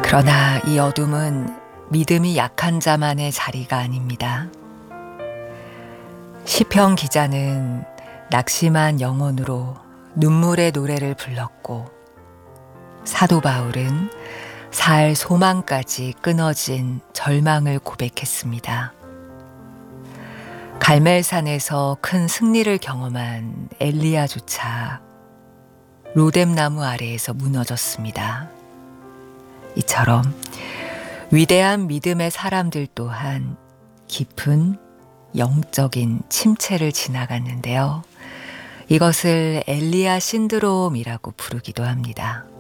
그러나 이 어둠은 믿음이 약한 자만의 자리가 아닙니다. 시편 기자는 낙심한 영혼으로 눈물의 노래를 불렀고, 사도 바울은 살 소망까지 끊어진 절망을 고백했습니다. 갈멜산에서 큰 승리를 경험한 엘리야조차 로뎀나무 아래에서 무너졌습니다. 이처럼 위대한 믿음의 사람들 또한 깊은 영적인 침체를 지나갔는데요. 이것을 엘리야 신드롬이라고 부르기도 합니다.